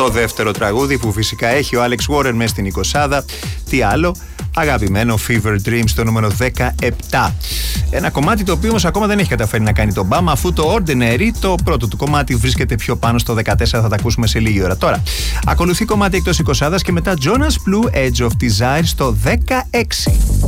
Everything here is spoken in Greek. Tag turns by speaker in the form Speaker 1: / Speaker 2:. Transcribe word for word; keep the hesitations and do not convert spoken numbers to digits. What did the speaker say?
Speaker 1: Το δεύτερο τραγούδι που φυσικά έχει ο Alex Warren μέσα στην εικοσάδα. Τι άλλο? Αγαπημένο Fever Dream στο νούμερο δεκαεπτά. Ένα κομμάτι το οποίο όμως ακόμα δεν έχει καταφέρει να κάνει τον μπαμ, αφού το Ordinary, το πρώτο του κομμάτι, βρίσκεται πιο πάνω στο δεκατέσσερα. Θα τα ακούσουμε σε λίγη ώρα. Τώρα, ακολουθεί κομμάτι εκτός εικοσάδας και μετά Jonas Blue, Edge of Desire στο δεκαέξι.